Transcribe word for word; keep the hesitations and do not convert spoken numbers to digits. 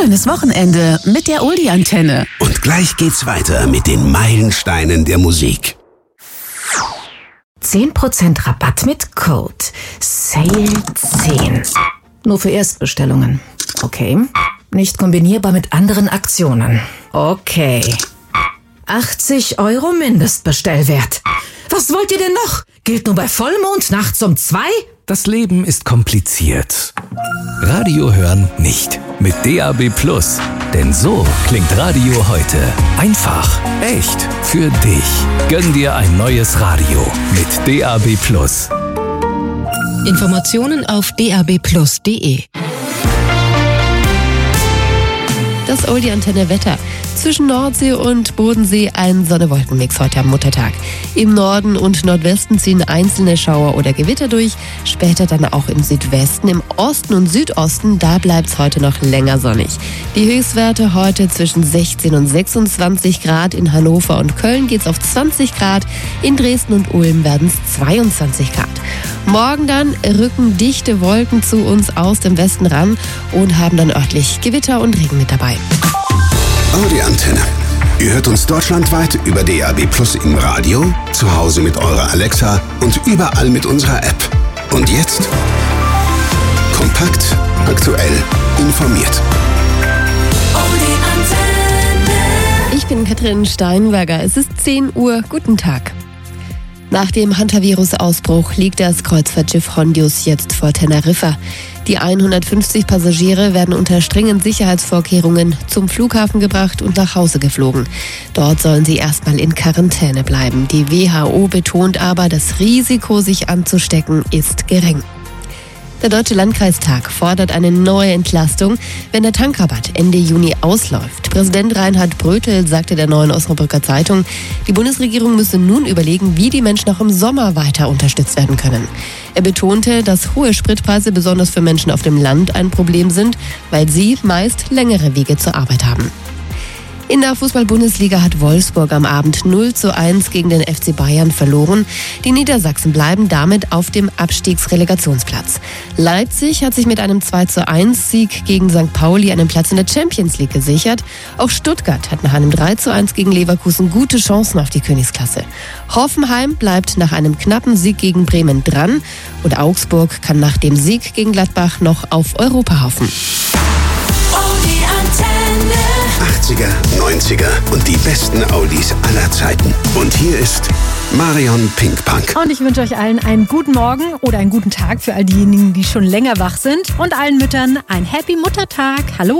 schönes Wochenende mit der Oldie-Antenne. Und gleich geht's weiter mit den Meilensteinen der Musik. zehn Prozent Rabatt mit Code Sale zehn. Nur für Erstbestellungen. Okay. Nicht kombinierbar mit anderen Aktionen. Okay. achtzig Euro Mindestbestellwert. Was wollt ihr denn noch? Gilt nur bei Vollmond nachts um zwei? Das Leben ist kompliziert. Radio hören nicht. Mit D A B Plus. Denn so klingt Radio heute. Einfach, echt, für dich. Gönn dir ein neues Radio mit D A B Plus. Informationen auf d a b plus punkt d e. Das Oldie-Antenne-Wetter. Zwischen Nordsee und Bodensee ein Sonne-Wolken-Mix heute am Muttertag. Im Norden und Nordwesten ziehen einzelne Schauer oder Gewitter durch, später dann auch im Südwesten. Im Osten und Südosten, da bleibt es heute noch länger sonnig. Die Höchstwerte heute zwischen sechzehn und sechsundzwanzig Grad. In Hannover und Köln geht es auf zwanzig Grad. In Dresden und Ulm werden es zweiundzwanzig Grad. Morgen dann rücken dichte Wolken zu uns aus dem Westen ran und haben dann örtlich Gewitter und Regen mit dabei. Oldie-Antenne. Ihr hört uns deutschlandweit über D A B Plus im Radio, zu Hause mit eurer Alexa und überall mit unserer App. Und jetzt kompakt, aktuell, informiert. Ich bin Katrin Steinberger. Es ist zehn Uhr. Guten Tag. Nach dem Hantavirus-Ausbruch liegt das Kreuzfahrtschiff Hondius jetzt vor Teneriffa. Die hundertfünfzig Passagiere werden unter strengen Sicherheitsvorkehrungen zum Flughafen gebracht und nach Hause geflogen. Dort sollen sie erstmal in Quarantäne bleiben. Die W H O betont aber, das Risiko, sich anzustecken, ist gering. Der Deutsche Landkreistag fordert eine neue Entlastung, wenn der Tankrabatt Ende Juni ausläuft. Präsident Reinhard Brötel sagte der Neuen Osnabrücker Zeitung, die Bundesregierung müsse nun überlegen, wie die Menschen auch im Sommer weiter unterstützt werden können. Er betonte, dass hohe Spritpreise besonders für Menschen auf dem Land ein Problem sind, weil sie meist längere Wege zur Arbeit haben. In der Fußball-Bundesliga hat Wolfsburg am Abend null zu eins gegen den F C Bayern verloren. Die Niedersachsen bleiben damit auf dem Abstiegsrelegationsplatz. Leipzig hat sich mit einem zwei zu eins Sieg gegen Sankt Pauli einen Platz in der Champions League gesichert. Auch Stuttgart hat nach einem drei zu eins gegen Leverkusen gute Chancen auf die Königsklasse. Hoffenheim bleibt nach einem knappen Sieg gegen Bremen dran und Augsburg kann nach dem Sieg gegen Gladbach noch auf Europa hoffen. achtziger, neunziger und die besten Oldies aller Zeiten. Und hier ist Marion Pinkpunk. Und ich wünsche euch allen einen guten Morgen oder einen guten Tag für all diejenigen, die schon länger wach sind. Und allen Müttern ein Happy Muttertag. Hallo.